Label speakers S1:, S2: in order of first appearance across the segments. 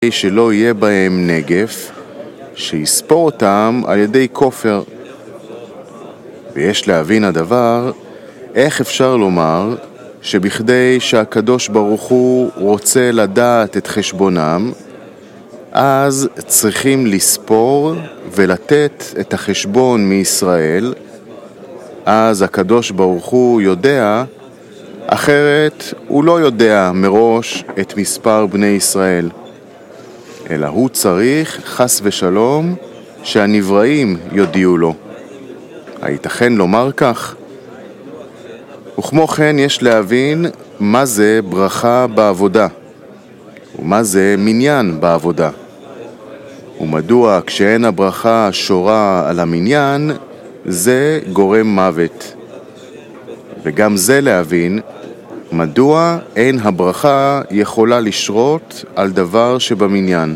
S1: שלא יהיה בהם נגף, שיספור אותם על ידי כופר. ויש להבין הדבר, איך אפשר לומר שבכדי שהקדוש ברוך הוא רוצה לדעת את חשבונם, אז צריכים לספור ולתת את החשבון מישראל, אז הקדוש ברוך הוא יודע, אחרת הוא לא יודע מראש את מספר בני ישראל. אלא הוא צריך, חס ושלום, שהנבראים יודיעו לו. הייתכן לומר כך? וכמו כן יש להבין מה זה ברכה בעבודה, ומה זה מניין בעבודה. ומדוע כשאין הברכה שורה על המניין, זה גורם מוות. וגם זה להבין, מדוע אין הברכה יכולה לשרות על דבר שבמניין.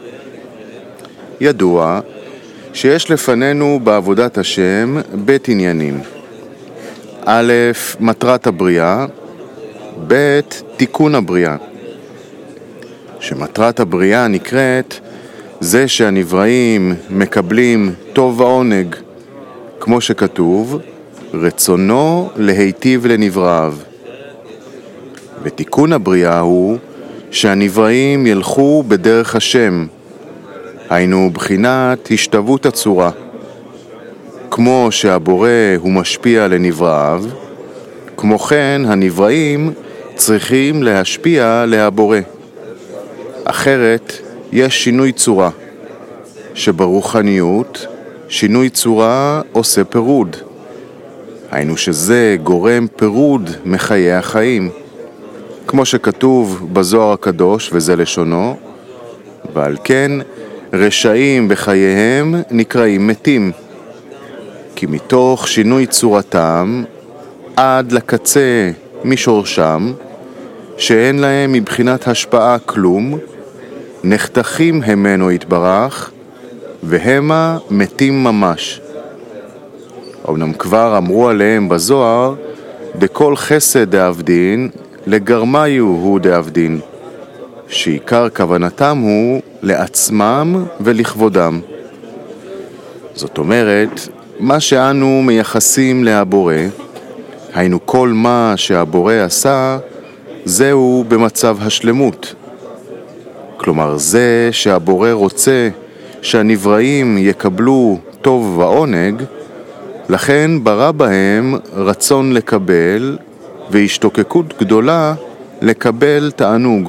S1: ידוע שיש לפנינו בעבודת השם בית עניינים. א', מטרת הבריאה, ב', תיקון הבריאה. שמטרת הבריאה נקראת זה שהנבראים מקבלים טוב ועונג, כמו שכתוב, רצונו להיטיב לנבראיו. ותיקון הבריאה הוא שהנבראים ילכו בדרך השם, היינו בחינת השתוות הצורה. כמו שהבורא הוא משפיע לנבראיו, כמו כן הנבראים צריכים להשפיע להבורא. אחרת יש שינוי צורה, שברוחניות שינוי צורה עושה פירוד. היינו שזה גורם פירוד מחיי החיים. כמו שכתוב בזוהר הקדוש, וזה לשונו, ועל כן רשעים בחייהם נקראים מתים. כי מתוך שינוי צורתם עד לקצה משורשם, שאין להם מבחינת השפעה כלום, נחתכים ממנו יתברך, והמה מתים ממש. אמנם כבר אמרו עליהם בזוהר, דכל חסד דאבדין, לגרמיו הוא דאבדין, שעיקר כוונתם הוא לעצמם ולכבודם. זאת אומרת, מה שאנו מייחסים להבורא, היינו כל מה שהבורא עשה, זהו במצב השלמות. כלומר, זה שהבורא רוצה שהנבראים יקבלו טוב ועונג, לכן ברא בהם רצון לקבל והשתוקקות גדולה לקבל תענוג.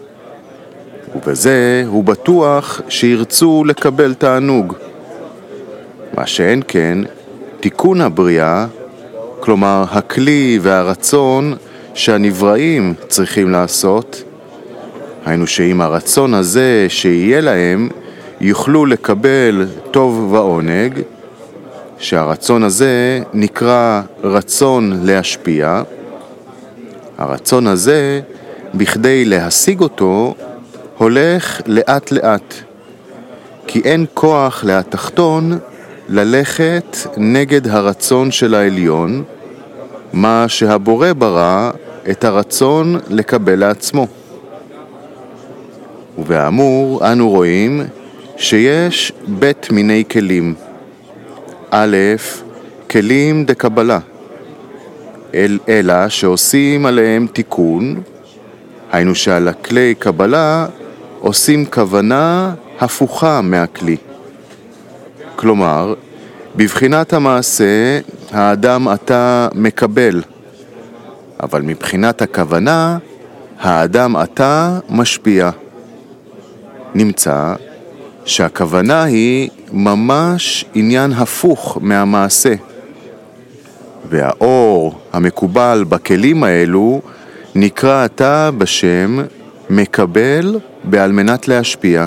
S1: ובזה הוא בטוח שירצו לקבל תענוג. מה שאין כן, תיקון הבריאה, כלומר הכלי והרצון שהנבראים צריכים לעשות, היינו שאם הרצון הזה שיהיה להם יוכלו לקבל טוב ועונג, שהרצון הזה נקרא רצון להשפיע. הרצון הזה, בכדי להשיג אותו, הולך לאט לאט, כי אין כוח להתחתון ללכת נגד הרצון של העליון, מה שהבורא ברא את הרצון לקבל לעצמו. ובאמור אנו רואים שיש בית מיני כלים. א', כלים דקבלה, אלא שעושים עליהם תיקון, היינו שעל הכלי קבלה עושים כוונה הפוכה מהכלי. כלומר, בבחינת המעשה האדם עתה מקבל, אבל מבחינת הכוונה האדם עתה משפיע. נמצא שהכוונה היא ממש עניין הפוך מהמעשה. והאור המקובל בכלים האלו נקרא עתה בשם מקבל בעל מנת להשפיע.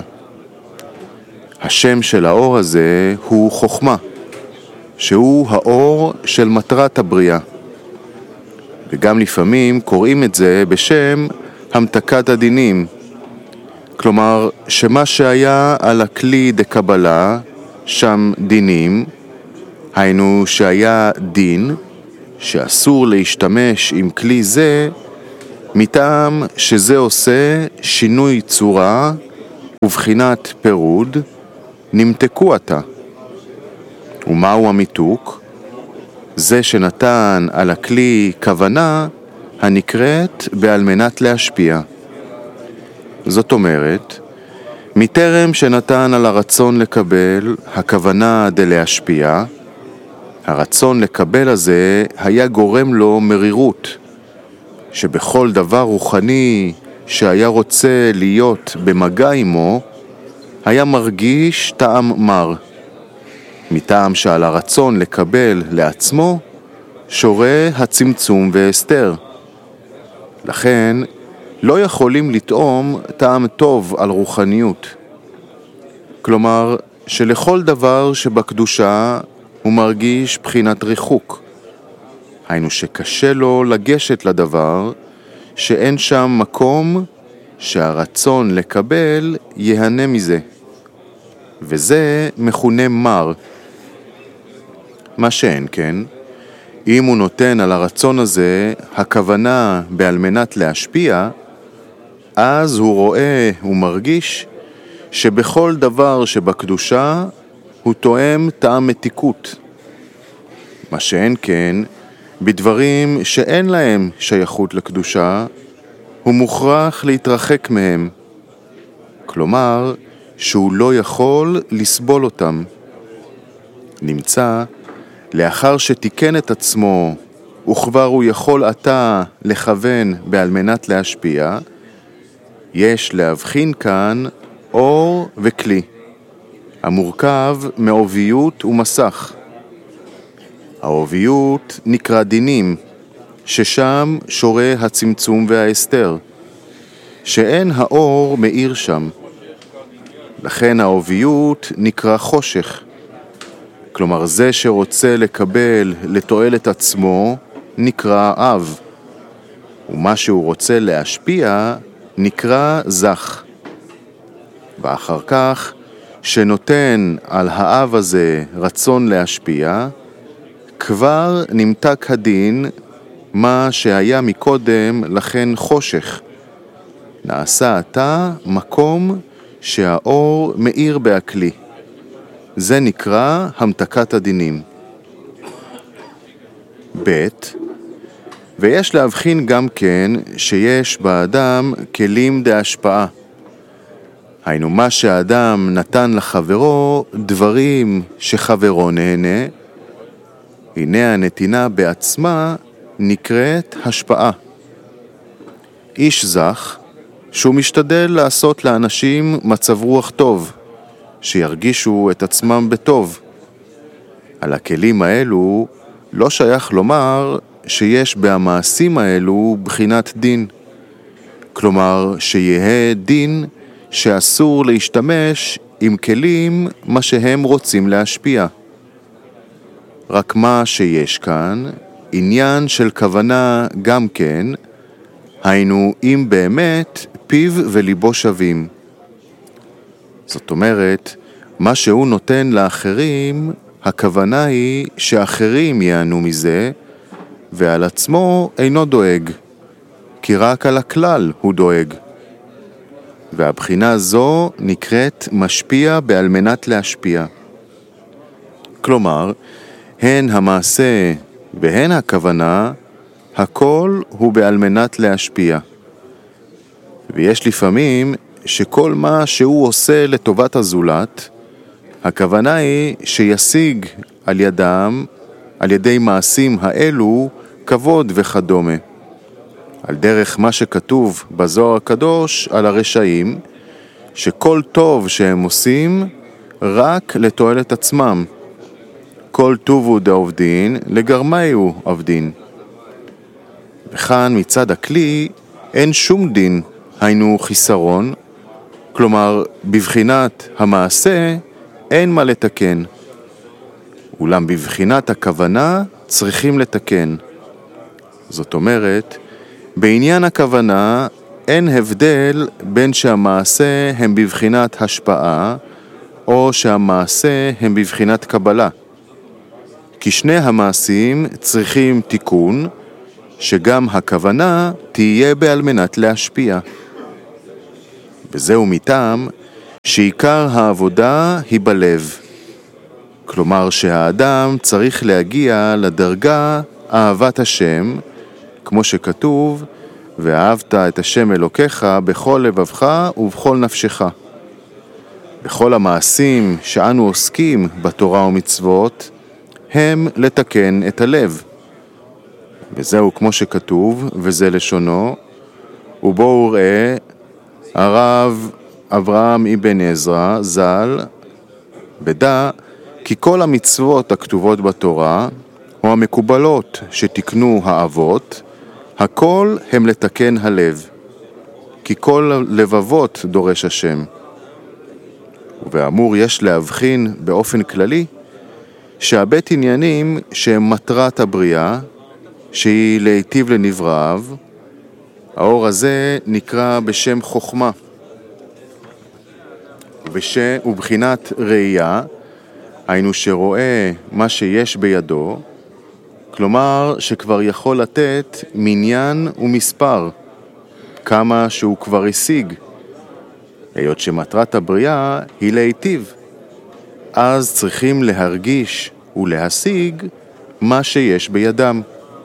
S1: השם של האור הזה הוא חוכמה, שהוא האור של מטרת הבריאה. וגם לפעמים קוראים את זה בשם המתקת הדינים. כלומר, שמה שהיה על הכלי דקבלה, שם דינים, היינו שהיה דין, שאסור להשתמש עם כלי זה, מטעם שזה עושה שינוי צורה ובחינת פירוד, נמתקו עתה. ומהו המיתוק? זה שנתן על הכלי כוונה הנקראת בעל מנת להשפיע. זאת אומרת, מטרם שנתן על הרצון לקבל הכוונה דלהשפיע, הרצון לקבל הזה היה גורם לו מרירות, שבכל דבר רוחני שהיה רוצה להיות במגע עמו, היה מרגיש טעם מר, מטעם שעל הרצון לקבל לעצמו שורה הצמצום והסתר. לכן לא יכולים לטעום טעם טוב על רוחניות. כלומר, שלכל דבר שבקדושה הוא מרגיש בחינת ריחוק. היינו שקשה לו לגשת לדבר, שאין שם מקום שהרצון לקבל יהנה מזה. וזה מכונה מר. מה שאין כן, אם הוא נותן על הרצון הזה הכוונה בעל מנת להשפיע, אז הוא רואה ומרגיש שבכל דבר שבקדושה הוא תואם טעם מתיקות. מה שאין כן, בדברים שאין להם שייכות לקדושה, הוא מוכרח להתרחק מהם. כלומר, שהוא לא יכול לסבול אותם. נמצא, לאחר שתיקן את עצמו, וכבר הוא יכול עתה לכוון בעל מנת להשפיע, יש להבחין כאן אור וכלי, המורכב מעוביות ומסך. העוביות נקרא דינים, ששם שורה הצמצום וההסתר, שאין האור מאיר שם. לכן העוביות נקרא חושך. כלומר, זה שרוצה לקבל לתועלת עצמו נקרא אב, ומה שהוא רוצה להשפיע נקרא זך. ואחר כך, שנותן על האב הזה רצון להשפיע, כבר נמתק הדין, מה שהיה מקודם לכן חושך. נעשה עתה מקום שהאור מאיר בהכלי. זה נקרא המתקת הדינים. ב' ויש להבחין גם כן שיש באדם כלים דהשפעה. היינו מה שהאדם נתן לחברו דברים שחברו נהנה, הנה הנתינה בעצמה נקראת השפעה. איש זך שהוא משתדל לעשות לאנשים מצב רוח טוב, שירגישו את עצמם בטוב. על הכלים האלו לא שייך לומר שיש במעשים האלו בחינת דין. כלומר, שיהיה דין שאסור להשתמש עם כלים מה שהם רוצים להשפיע. רק מה שיש כאן, עניין של כוונה גם כן, היינו אם באמת פיו וליבו שווים. זאת אומרת, מה שהוא נותן לאחרים, הכוונה היא שאחרים יענו מזה, ועל עצמו אינו דואג, כי רק על הכלל הוא דואג. והבחינה זו נקראת משפיע בעל מנת להשפיע. כלומר, הן המעשה והן הכוונה, הכל הוא בעל מנת להשפיע. ויש לפעמים שכל מה שהוא עושה לטובת הזולת, הכוונה היא שישיג על ידם, על ידי מעשים האלו, כבוד וכדומה. על דרך מה שכתוב בזוהר הקדוש על הרשעים, שכל טוב שהם עושים רק לתועלת עצמם. כל טובו דעובדין לגרמיו עבדין. וכאן מצד הכלי אין שום דין, היינו חיסרון, כלומר בבחינת המעשה אין מה לתקן. אולם בבחינת הכוונה צריכים לתקן. זאת אומרת, בעניין הכוונה אין הבדל בין שהמעשה הם בבחינת השפעה או שהמעשה הם בבחינת קבלה. כי שני המעשים צריכים תיקון, שגם הכוונה תהיה בעל מנת להשפיע. וזהו מטעם שעיקר העבודה היא בלב. כלומר שהאדם צריך להגיע לדרגה אהבת השם, כמו שכתוב, ואהבת את השם אלוקיך בכל לבבך ובכל נפשך. בכל המעשים שאנו עוסקים בתורה ומצוות, הם לתקן את הלב. וזהו כמו שכתוב, וזה לשונו, ובואו ראה הרב אברהם אבן עזרא ז"ל, בדע כי כל המצוות הכתובות בתורה, או המקובלות שתקנו האבות, הכל הם לתקן הלב, כי כל לבבות דורש השם. ובאמור יש להבחין באופן כללי שהבית עניינים שהם מטרת הבריאה, שהיא להיטיב לנבראיו, האור הזה נקרא בשם חוכמה, ובחינת ראייה, היינו שרואה מה שיש בידו, כלומר שכבר יכול לתת מניין ומספר, כמה שהוא כבר השיג, היות שמטרת הבריאה היא להיטיב. אז צריכים להרגיש ולהשיג מה שיש בידם.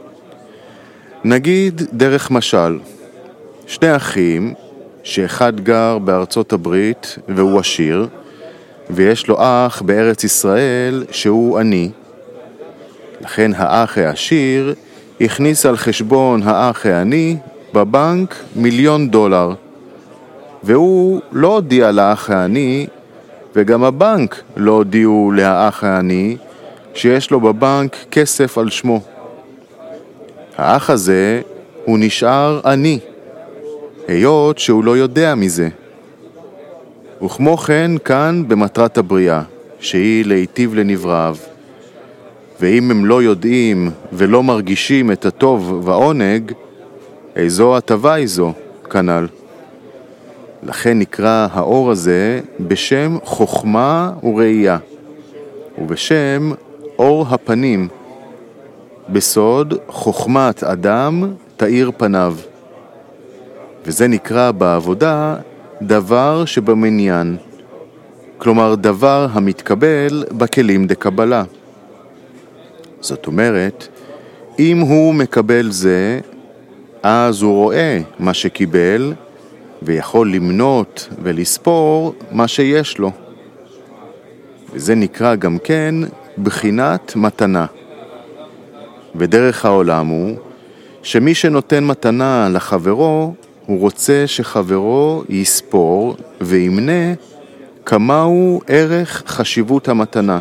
S1: נגיד דרך משל, שני אחים, שאחד גר בארצות הברית והוא עשיר, ויש לו אח בארץ ישראל שהוא עני. לכן האח העשיר הכניס על חשבון האח העני בבנק $1,000,000, והוא לא הודיע לאח העני, וגם הבנק לא הודיעו לאח העני שיש לו בבנק כסף על שמו. האח הזה הוא נשאר עני, היות שהוא לא יודע מזה. וכמו כן כאן במטרת הבריאה, שהיא להיטיב לנבראיו. ואם הם לא יודעים ולא מרגישים את הטוב והעונג, איזו הטבה איזו, כנ"ל. לכן נקרא האור הזה בשם חוכמה וראייה, ובשם אור הפנים. בסוד חוכמת אדם תאיר פניו. וזה נקרא בעבודה דבר שבמניין, כלומר דבר המתקבל בכלים דקבלה. זאת אומרת, אם הוא מקבל זה, אז הוא רואה מה שקיבל, ויכול למנות ולספור מה שיש לו. וזה נקרא גם כן בחינת מתנה. ודרך העולם הוא שמי שנותן מתנה לחברו, הוא רוצה שחברו יספור וימנה כמהו ערך חשיבות המתנה.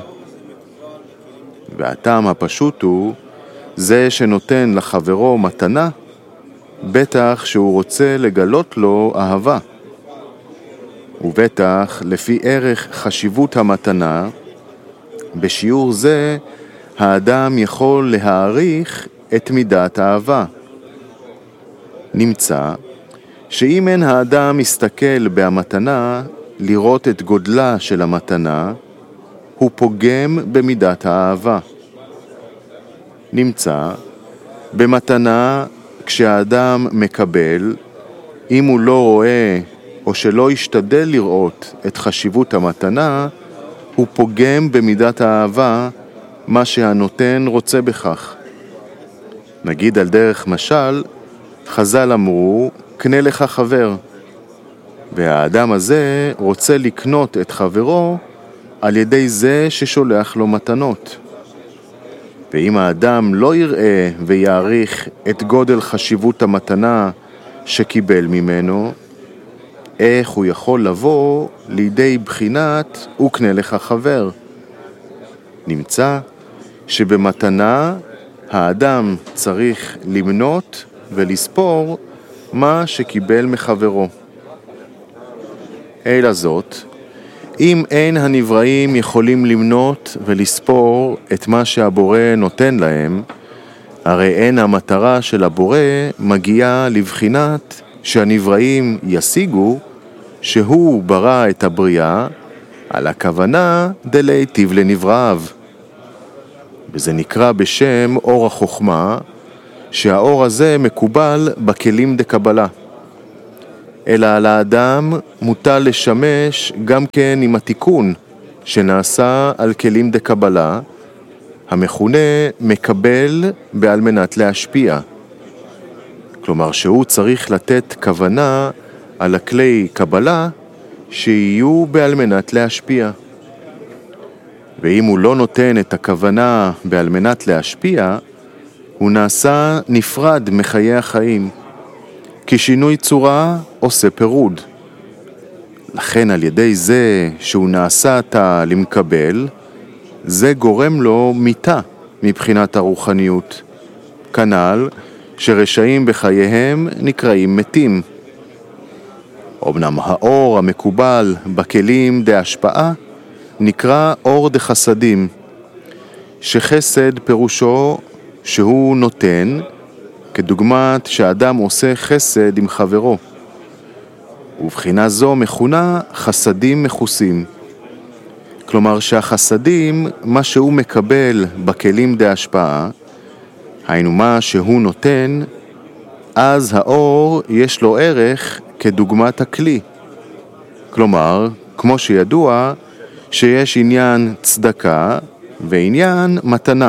S1: והטעם הפשוט הוא, זה שנותן לחברו מתנה, בטח שהוא רוצה לגלות לו אהבה. ובטח לפי ערך חשיבות המתנה, בשיעור זה האדם יכול להעריך את מידת האהבה. נמצא שאם אין האדם מסתכל במתנה לראות את גודלה של המתנה, הוא פוגם במידת האהבה. נמצא במתנה כשהאדם מקבל, אם הוא לא רואה או שלא ישתדל לראות את חשיבות המתנה, הוא פוגם במידת האהבה, מה שהנותן רוצה בכך. נגיד על דרך משל, חז"ל אמרו, קנה לך חבר, והאדם הזה רוצה לקנות את חברו על ידי זה ששולח לו מתנות. ואם האדם לא יראה ויעריך את גודל חשיבות המתנה שקיבל ממנו, איך הוא יכול לבוא לידי בחינת וקנה לך חבר? נמצא שבמתנה האדם צריך למנות ולספור מה שקיבל מחברו. אלא זאת, אם אין הנבראים יכולים למנות ולספור את מה שהבורא נותן להם, הרי אין המטרה של הבורא מגיעה לבחינת שהנבראים ישיגו שהוא ברא את הבריאה על הכוונה דלהיטיב לנבראיו. וזה נקרא בשם אור החוכמה, שהאור הזה מקובל בכלים דקבלה. אלא על האדם מוטל לשמש גם כן עם התיקון שנעשה על כלים דקבלה, המכונה מקבל בעל מנת להשפיע. כלומר שהוא צריך לתת כוונה על הכלי קבלה שיהיו בעל מנת להשפיע. ואם הוא לא נותן את הכוונה בעל מנת להשפיע, הוא נעשה נפרד מחיי החיים, כי שינוי צורה עושה פירוד. לכן על ידי זה שהוא נעשה למקבל, זה גורם לו מיתה מבחינת הרוחניות. כנ"ל שרשעים בחייהם נקראים מתים. אמנם האור המקובל בכלים דהשפעה נקרא אור דחסדים, שחסד פירושו שהוא נותן, כדוגמת שאדם עושה חסד עם חברו. ובחינה זו מכונה חסדים מכוסים. כלומר שהחסדים, מה שהוא מקבל בכלים דהשפעה, היינו מה שהוא נותן, אז האור יש לו ערך כדוגמת הכלי. כלומר, כמו שידוע שיש עניין צדקה ועניין מתנה.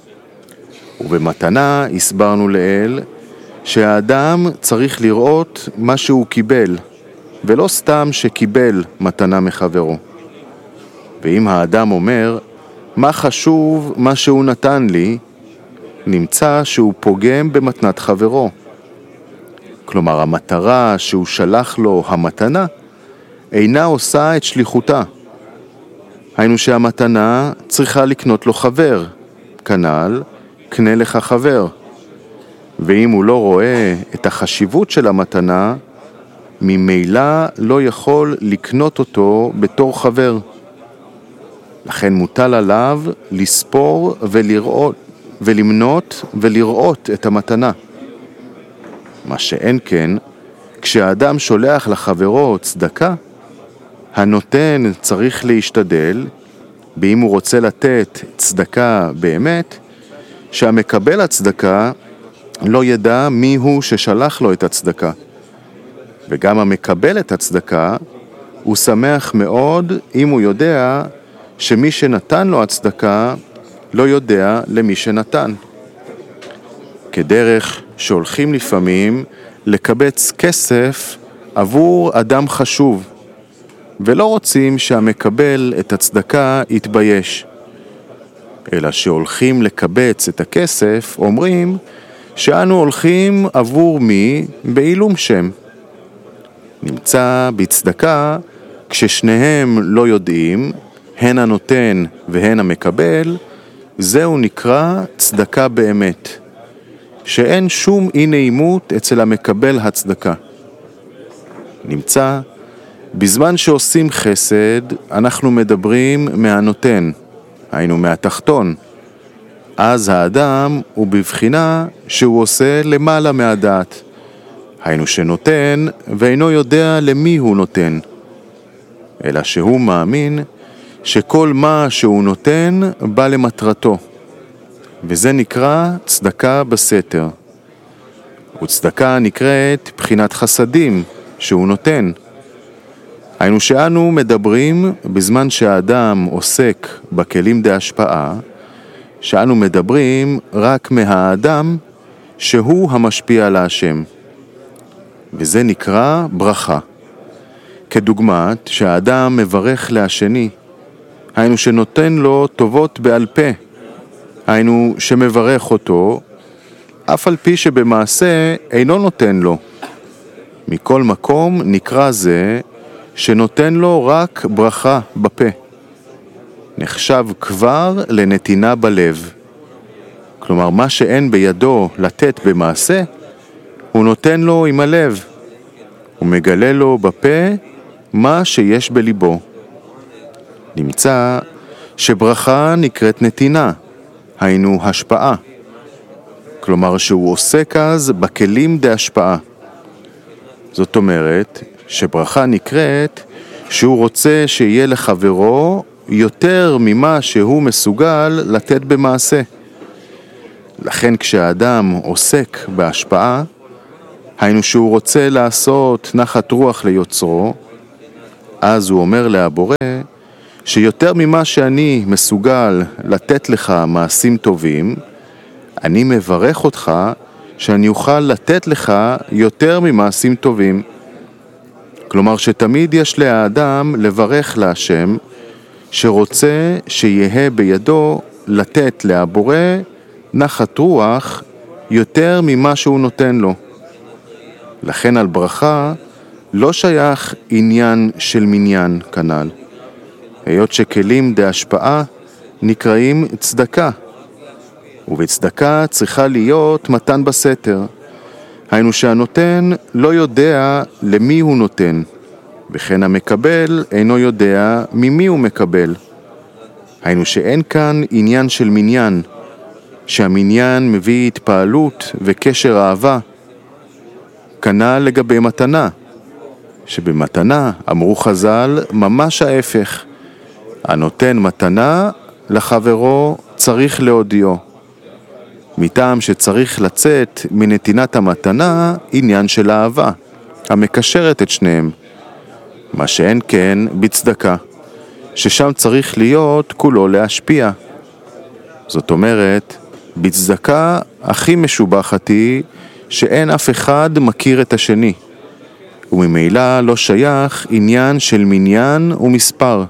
S1: ובמתנה הסברנו לאל שהאדם צריך לראות מה שהוא קיבל, ולא סתם שקיבל מתנה מחברו. ואם האדם אומר, מה חשוב מה שהוא נתן לי, נמצא שהוא פוגם במתנת חברו. כלומר, המטרה שהוא שלח לו המתנה, אינה עושה את שליחותה. היינו שהמתנה צריכה לקנות לו חבר, כנ"ל, קנה לך חבר. ואם הוא לא רואה את החשיבות של המתנה, ממילא לא יכול לקנות אותו בתור חבר. לכן מוטל עליו לספור ולמנות ולראות את המתנה. מה שאין כן, כשהאדם שולח לחברו צדקה, הנותן צריך להשתדל, ואם הוא רוצה לתת צדקה באמת, שהמקבל הצדקה לא ידע מי הוא ששלח לו את הצדקה. וגם המקבל את הצדקה, הוא שמח מאוד אם הוא יודע שמי שנתן לו הצדקה לא יודע למי שנתן. כדרך שהולכים לפעמים לקבץ כסף עבור אדם חשוב, ולא רוצים שהמקבל את הצדקה יתבייש. אלא שהולכים לקבץ את הכסף, אומרים שאנו הולכים עבור מי בעילום שם. נמצא בצדקה כששניהם לא יודעים, הן הנותן והן המקבל, זהו נקרא צדקה באמת, שאין שום אי נעימות אצל המקבל הצדקה. נמצא, בזמן שעושים חסד, אנחנו מדברים מהנותן, היינו מהתחתון. אז האדם הוא בבחינה שהוא עושה למעלה מהדעת, היינו שנותן ואינו יודע למי הוא נותן, אלא שהוא מאמין שכל מה שהוא נותן בא למטרתו, וזה נקרא צדקה בסתר. וצדקה נקראת בחינת חסדים שהוא נותן. היינו שאנו מדברים בזמן שהאדם עוסק בכלים דהשפעה, שאנו מדברים רק מהאדם שהוא המשפיע על השם. וזה נקרא ברכה. כדוגמת שהאדם מברך להשני, היינו שנותן לו טובות בעל פה, היינו שמברך אותו, אף על פי שבמעשה אינו נותן לו. מכל מקום נקרא זה שנותן לו רק ברכה בפה. נחשב כבר לנתינה בלב. כלומר, מה שאין בידו לתת במעשה, הוא נותן לו עם הלב. הוא מגלה לו בפה מה שיש בליבו. נמצא שברכה נקראת נתינה, היינו השפעה. כלומר שהוא עוסק אז בכלים דהשפעה. זאת אומרת שברכה נקראת שהוא רוצה שיהיה לחברו יותר ממה שהוא מסוגל לתת במעשה. לכן כשהאדם עוסק בהשפעה, היינו שהוא רוצה לעשות נחת רוח ליוצרו, אז הוא אומר להבורא שיותר ממה שאני מסוגל לתת לך מעשים טובים, אני מברך אותך שאני אוכל לתת לך יותר ממעשים טובים. כלומר שתמיד יש לאדם לברך להשם שרוצה שיהיה בידו לתת להבורא נחת רוח יותר ממה שהוא נותן לו. לכן על ברכה לא שייך עניין של מניין כנ"ל. היות שכלים דהשפעה נקראים צדקה, ובצדקה צריכה להיות מתן בסתר. היינו שהנותן לא יודע למי הוא נותן, וכן המקבל אינו יודע ממי הוא מקבל. היינו שאין כאן עניין של מניין, שהמניין מביא התפעלות וקשר אהבה. כנ"ל לגבי מתנה, שבמתנה אמרו חז"ל ממש ההפך, הנותן מתנה לחברו צריך להודיעו. מטעם שצריך לצאת מנתינת המתנה עניין של אהבה, המקשרת את שניהם. מה שאין כן בצדקה, ששם צריך להיות כולו להשפיע. זאת אומרת, בצדקה הכי משובחת היא שאין אף אחד מכיר את השני, וממילא לא שייך עניין של מניין ומספר.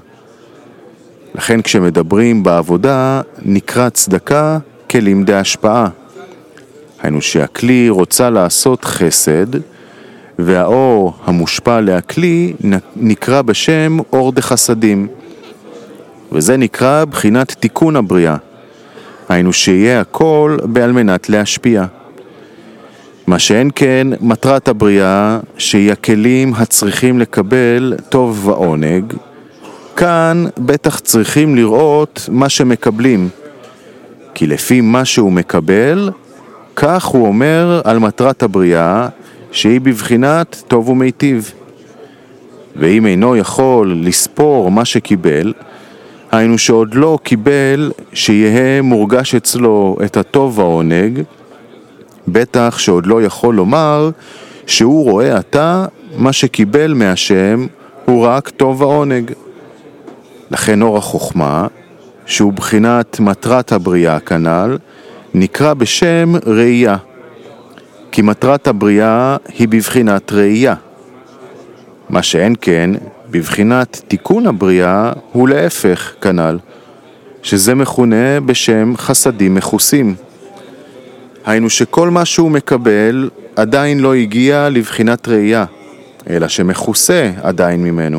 S1: לכן כשמדברים בעבודה נקרא צדקה כלים דהשפעה. היינו שהכלי רוצה לעשות חסד, והאור המושפע להכלי נקרא בשם אור דחסדים. וזה נקרא בחינת תיקון הבריאה. היינו שיהיה הכל בעל מנת להשפיע. מה שאין כן מטרת הבריאה שהיא הכלים הצריכים לקבל טוב ועונג. כאן בטח צריכים לראות מה שמקבלים, כי לפי מה שהוא מקבל, כך הוא אומר על מטרת הבריאה שהיא בבחינת טוב ומיטיב. ואם אינו יכול לספור מה שקיבל, היינו שעוד לא קיבל שיהיה מורגש אצלו את הטוב והעונג, בטח שעוד לא יכול לומר שהוא רואה עתה מה שקיבל מהשם הוא רק טוב ועונג. לכן אור החוכמה, שהוא בחינת מטרת הבריאה כנ"ל, נקרא בשם ראייה. כי מטרת הבריאה היא בבחינת ראייה. מה שאין כן, בבחינת תיקון הבריאה הוא להפך כנ"ל, שזה מכונה בשם חסדים מכוסים. היינו שכל מה שהוא מקבל עדיין לא הגיע לבחינת ראייה, אלא שמכוסה עדיין ממנו.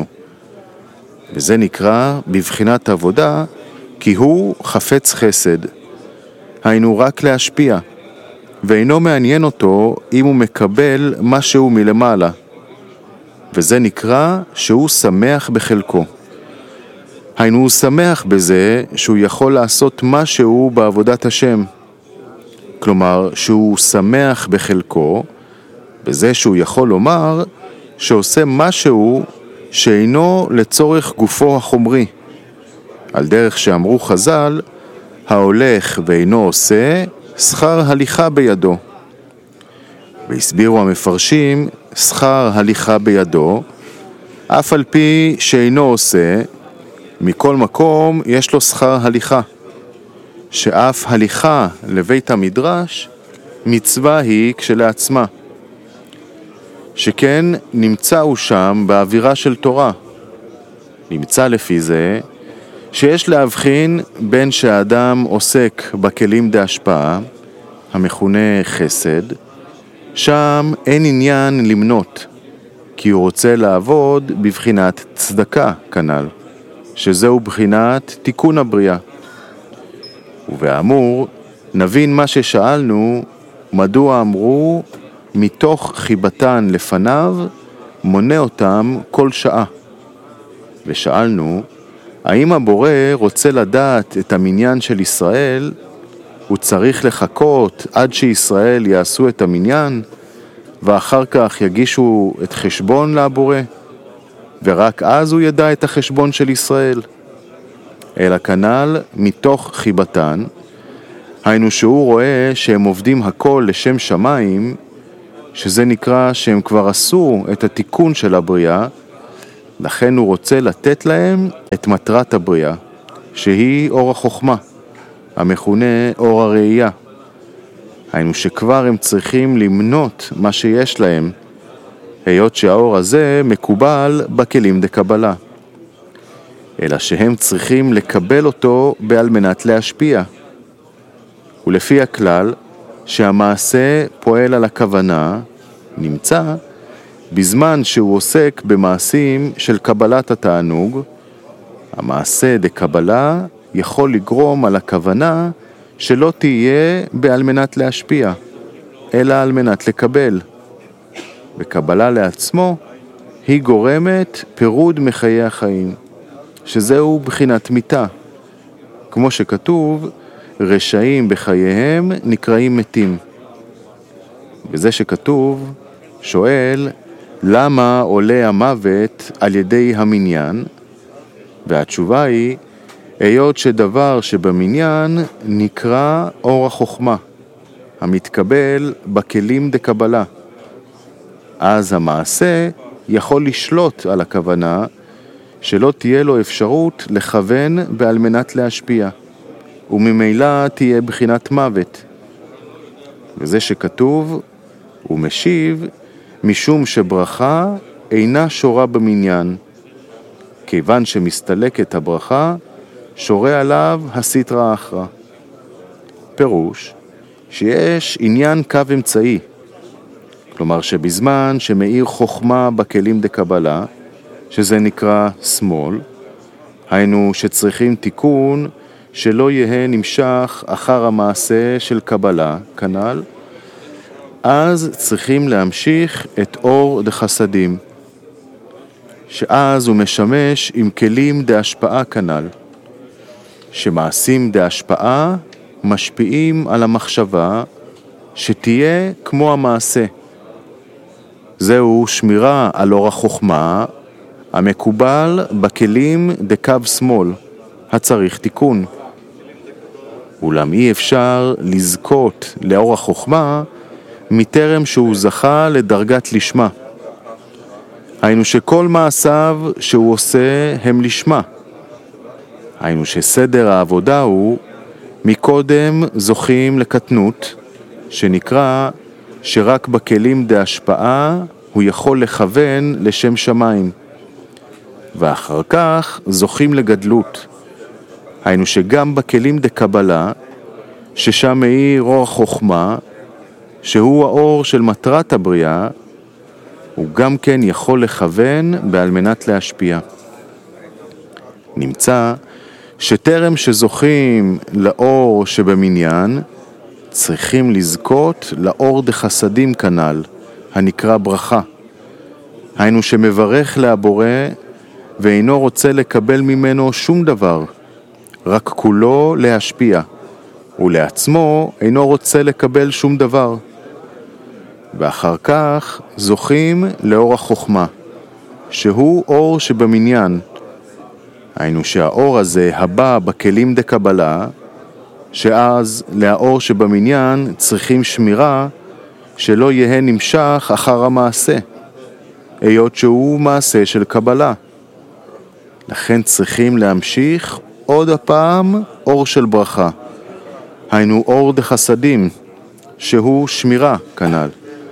S1: וזה נקרא בבחינת עבודה, כי הוא חפץ חסד. היינו רק להשפיע, ואינו מעניין אותו אם הוא מקבל משהו מלמעלה. וזה נקרא שהוא שמח בחלקו. היינו הוא שמח בזה שהוא יכול לעשות משהו בעבודת השם. כלומר שהוא שמח בחלקו, בזה שהוא יכול לומר שעושה משהו שאינו לצורך גופו החומרי. על דרך שאמרו חז"ל, ההולך ואינו עושה, שכר הליכה בידו. והסבירו המפרשים, שכר הליכה בידו, אף על פי שאינו עושה, מכל מקום יש לו שכר הליכה. שאף הליכה לבית המדרש, מצווה היא כשלעצמה. שכן נמצא הוא שם באווירה של תורה. נמצא לפי זה שיש להבחין בין שהאדם עוסק בכלים דהשפעה, המכונה חסד, שם אין עניין למנות, כי הוא רוצה לעבוד בבחינת צדקה כנ"ל, שזהו בחינת תיקון הבריאה. ובאמור נבין מה ששאלנו, מדוע אמרו מתוך חיבתן לפניו מונה אותם כל שעה. ושאלנו, האם הבורא רוצה לדעת את המניין של ישראל, הוא צריך לחכות עד שישראל יעשו את המניין, ואחר כך יגישו את חשבון לבורא, ורק אז הוא ידע את החשבון של ישראל? אלא כנ"ל מתוך חיבתן, היינו שהוא רואה שהם עובדים הכל לשם שמיים, שזה נקרא שהם כבר עשו את התיקון של הבריאה, לכן הוא רוצה לתת להם את מטרת הבריאה, שהיא אור החוכמה, המכונה אור הראייה. היינו שכבר הם צריכים למנות מה שיש להם, היות שהאור הזה מקובל בכלים דקבלה. אלא שהם צריכים לקבל אותו בעל מנת להשפיע. ולפי הכלל שהמעשה פועל על הכוונה, נמצא בזמן שהוא עוסק במעשים של קבלת התענוג, המעשה דקבלה יכול לגרום על הכוונה שלא תהיה בעל מנת להשפיע, אלא על מנת לקבל. וקבלה לעצמו היא גורמת פירוד מחיי החיים, שזהו בחינת מיתה. כמו שכתוב, רשעים בחייהם נקראים מתים. וזה שכתוב שואל, למה עולה המוות על ידי המניין? והתשובה היא, היות שדבר שבמניין נקרא אור החוכמה, המתקבל בכלים דקבלה. אז המעשה יכול לשלוט על הכוונה, שלא תהיה לו אפשרות לכוון בעל מנת להשפיע, וממילא תהיה בחינת מוות. וזה שכתוב, הוא משיב, משום שברכה אינה שורה במניין. כיוון שמסתלקת הברכה, שורה עליו הסטרא אחרא. פירוש, שיש עניין קו אמצעי. כלומר שבזמן שמאיר חוכמה בכלים דקבלה, שזה נקרא שמאל, היינו שצריכים תיקון שלא יהיה נמשך אחר המעשה של קבלה, כנ"ל, אז צריכים להמשיך את אור דחסדים, שאז הוא משמש עם כלים דהשפעה כנ"ל, שמעשים דהשפעה משפיעים על המחשבה שתהיה כמו המעשה. זהו שמירה על אור החוכמה המקובל בכלים דקו שמאל, הצריך תיקון. אולם אי אפשר לזכות לאור החוכמה מטרם שהוא זכה לדרגת לשמה. היינו שכל מעשיו שהוא עושה הם לשמה. היינו שסדר העבודה הוא מקודם זוכים לקטנות, שנקרא שרק בכלים דהשפעה הוא יכול לכוון לשם שמיים. ואחר כך זוכים לגדלות. היינו שגם בכלים דקבלה, ששם מאיר אור החוכמה, שהוא האור של מטרת הבריאה, הוא גם כן יכול לכוון בעל מנת להשפיע. נמצא שטרם שזוכים לאור שבמניין, צריכים לזכות לאור דחסדים כנ"ל, הנקרא ברכה. היינו שמברך להבורא ואינו רוצה לקבל ממנו שום דבר, רק כולו להשפיע, ולעצמו אינו רוצה לקבל שום דבר. ואחר כך זוכים לאור החוכמה, שהוא אור שבמניין. היינו שהאור הזה הבא בכלים דקבלה, שאז לאור שבמניין צריכים שמירה שלא יהיה נמשך אחר המעשה, היות שהוא מעשה של קבלה. לכן צריכים להמשיך עוד הפעם אור של ברכה, היינו אור דחסדים, שהוא שמירה כנ"ל.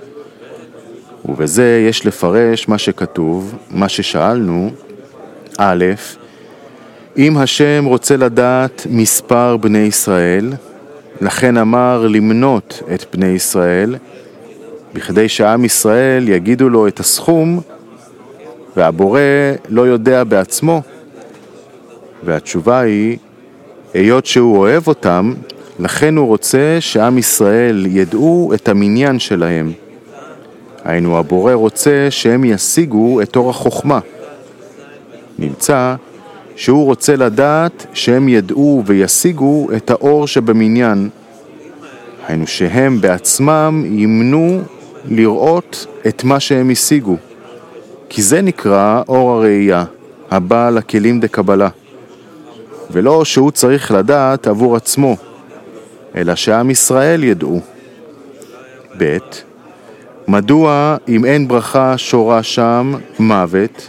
S1: ובזה יש לפרש מה שכתוב, מה ששאלנו. א', אם השם רוצה לדעת מספר בני ישראל, לכן אמר למנות את בני ישראל, בכדי שעם ישראל יגידו לו את הסכום, והבורא לא יודע בעצמו. והתשובה היא, היות שהוא אוהב אותם, לכן הוא רוצה שעם ישראל ידעו את המניין שלהם. היינו הבורא רוצה שהם ישיגו את אור החוכמה. נמצא שהוא רוצה לדעת שהם ידעו וישיגו את האור שבמניין. היינו שהם בעצמם ימנו לראות את מה שהם השיגו. כי זה נקרא אור הראייה, הבא לכלים דקבלה. ולא שהוא צריך לדעת עבור עצמו, אלא שעם ישראל ידעו. ב', מדוע אם אין ברכה שורה שם מוות?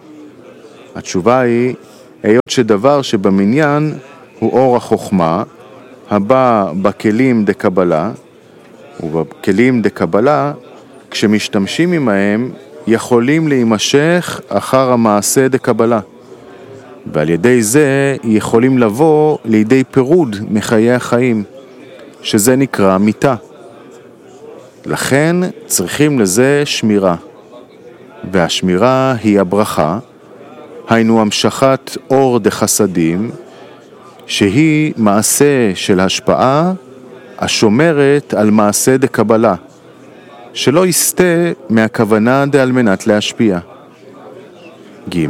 S1: התשובה היא, היות שדבר שבמניין הוא אור החוכמה, הבא בכלים דקבלה, ובכלים דקבלה, כשמשתמשים עמהם, יכולים להימשך אחר המעשה דקבלה. ועל ידי זה יכולים לבוא לידי פירוד מחיי החיים, שזה נקרא מיתה. לכן צריכים לזה שמירה. והשמירה היא הברכה, היינו המשכת אור דחסדים, שהיא מעשה של השפעה השומרת על מעשה דקבלה, שלא יסתה מהכוונה על מנת להשפיע. ג'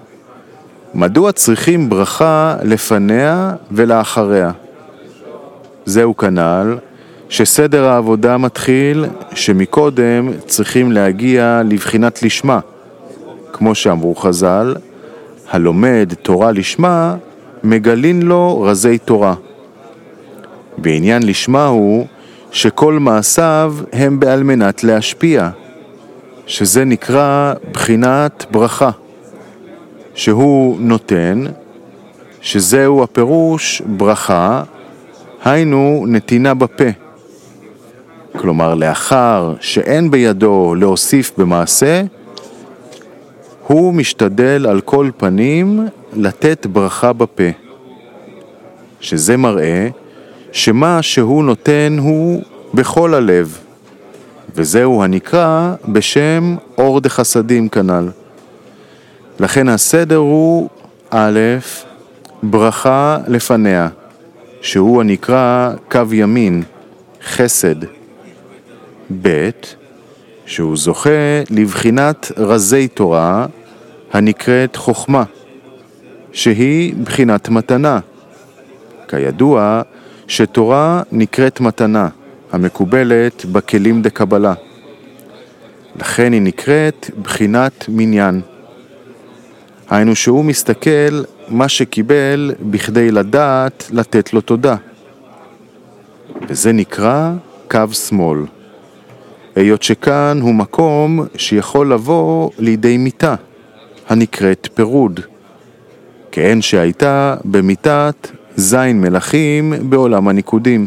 S1: מדוע צריכים ברכה לפניה ולאחריה? זהו כנ"ל שסדר העבודה מתחיל שמקודם צריכים להגיע לבחינת לשמה. כמו שאמרו חז"ל, הלומד תורה לשמה מגלין לו רזי תורה. בעניין לשמה הוא שכל מעשיו הם בעל מנת להשפיע, שזה נקרא בחינת ברכה, שהוא נותן, שזהו הפירוש ברכה, היינו נתינה בפה. כלומר, לאחר שאין בידו להוסיף במעשה, הוא משתדל על כל פנים לתת ברכה בפה. שזה מראה שמה שהוא נותן הוא בכל הלב, וזהו הנקרא בשם אור דחסדים כנ"ל. לכן הסדר הוא א', ברכה לפניה, שהוא הנקרא קו ימין, חסד. ב', שהוא זוכה לבחינת רזי תורה, הנקראת חוכמה, שהיא בחינת מתנה. כידוע שתורה נקראת מתנה, המקובלת בכלים דקבלה. לכן היא נקראת בחינת מניין. היינו שהוא מסתכל מה שקיבל בכדי לדעת לתת לו תודה. וזה נקרא קו שמאל. היות שכאן הוא מקום שיכול לבוא לידי מיתה, הנקראת פירוד, כאין שהייתה במיתת זין מלכים בעולם הניקודים.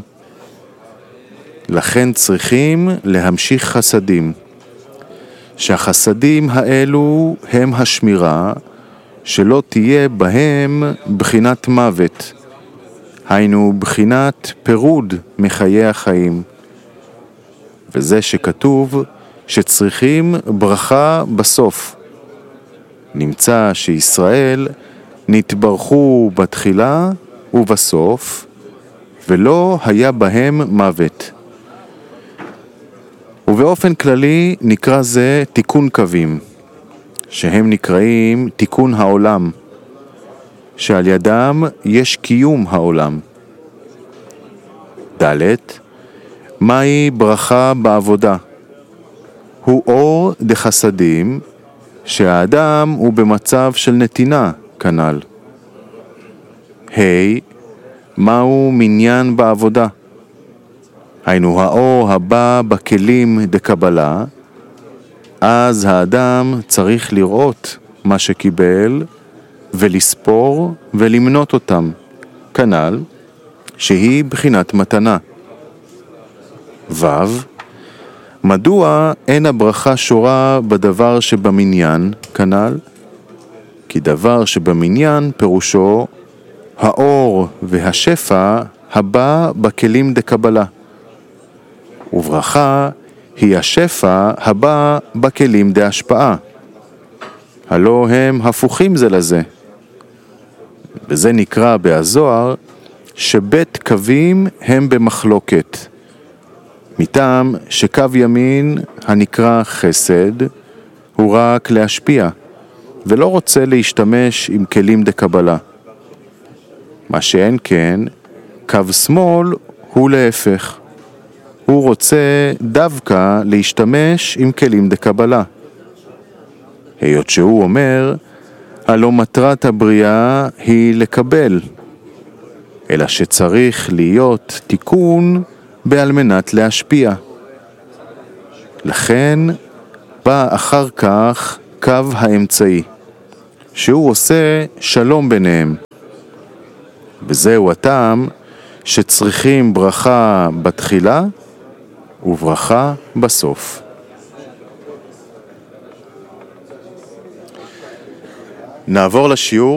S1: לכן צריכים להמשיך חסדים, שהחסדים האלו הם השמירה, שלא תהיה בהם בחינת מוות, היינו בחינת פירוד מחיי החיים. וזה שכתוב שצריכים ברכה בסוף. נמצא שישראל נתברכו בתחילה ובסוף, ולא היה בהם מוות. ובאופן כללי נקרא זה תיקון קווים, שהם נקראים תיקון העולם, שעל ידם יש קיום העולם. ד' מהי ברכה בעבודה? הוא אור דחסדים, שהאדם הוא במצב של נתינה כנ"ל. ה' מהו מניין בעבודה? היינו האור הבא בכלים דקבלה, אז האדם צריך לראות מה שקיבל ולספור ולמנות אותם, כנ"ל שהיא בחינת מתנה. ו' מדוע אין הברכה שורה בדבר שבמניין כנ"ל? כי דבר שבמניין פירושו האור והשפע הבא בכלים דקבלה, וברכה היא השפע הבא בכלים דהשפעה, הלא הם הפוכים זה לזה. וזה נקרא בהזוהר שבית קווים הם במחלוקת, מטעם שקו ימין הנקרא חסד הוא רק להשפיע, ולא רוצה להשתמש עם כלים דקבלה. מה שאין כן, קו שמאל הוא להפך. הוא רוצה דווקא להשתמש עם כלים דקבלה. היות שהוא אומר, הלא מטרת הבריאה היא לקבל, אלא שצריך להיות תיקון בעל מנת להשפיע. לכן בא אחר כך קו האמצעי, שהוא עושה שלום ביניהם. וזהו הטעם שצריכים ברכה בתחילה וברכה בסוף. נעבור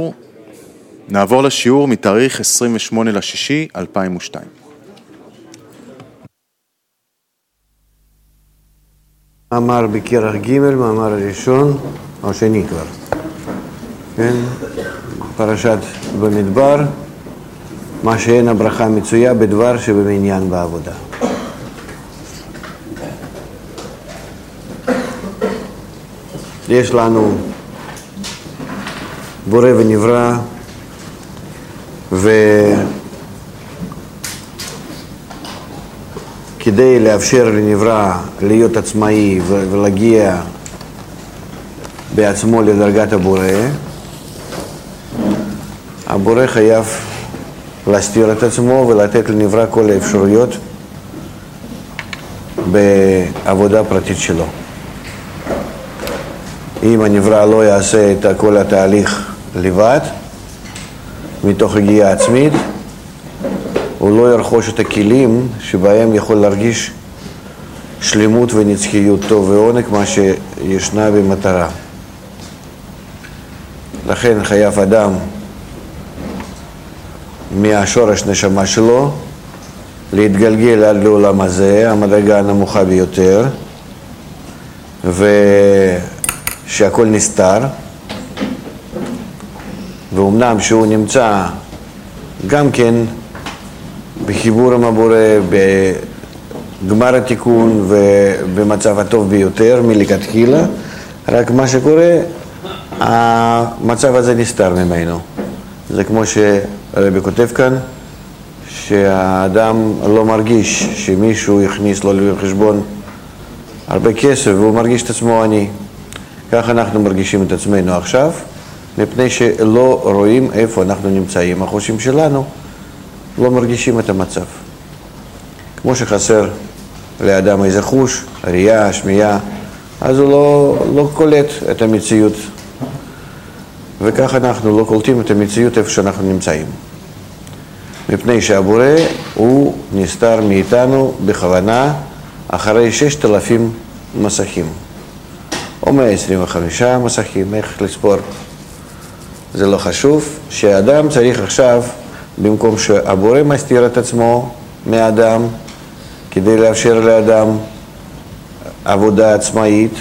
S1: לשיעור מתאריך 28/6/2002.
S2: מאמר בכרך ג', מאמר הראשון, או שני כבר. כן? פרשת במדבר, מה שאין הברכה מצויה בדבר שבמניין בעבודה. יש לנו בורא ונברא, וכדי לאפשר לנברא להיות עצמאי ולהגיע בעצמו לדרגת הבורא, הבורא חייב להסתיר את עצמו ולתת לנברא כל האפשרויות בעבודה פרטית שלו. אם הנברא לא יעשה את כל התהליך לבד, מתוך הגיעה עצמית, הוא לא ירכוש את הכלים שבהם יכול להרגיש שלמות ונצחיות, טוב ועונג, מה שישנה במטרה. לכן חייב אדם מהשורש נשמה שלו להתגלגל עד לעולם הזה, המדרגה הנמוכה ביותר, ושהכל נסתר, ואומנם שהוא נמצא גם כן בחיבור עם הבורא, בגמר התיקון ובמצב הטוב ביותר מלכתחילה, רק מה שקורה, המצב הזה נסתר ממנו. זה כמו שהרבי כותב כאן, שהאדם לא מרגיש שמישהו יכניס לו לחשבון הרבה כסף והוא מרגיש את עצמו עני. כך אנחנו מרגישים את עצמנו עכשיו, מפני שלא רואים איפה אנחנו נמצאים. החושים שלנו לא מרגישים את המצב. כמו שחסר לאדם איזה חוש, ראייה, שמיעה, אז הוא לא קולט את המציאות. וכך אנחנו לא קולטים את המציאות איפה שאנחנו נמצאים. מפני שהבורא הוא נסתר מאיתנו בכוונה אחרי 6,000 מסכים. או 125 מסכים, איך לספור. זה לא חשוב, שהאדם צריך עכשיו, במקום שהבורא מסתיר את עצמו מהאדם, כדי לאפשר לאדם עבודה עצמאית,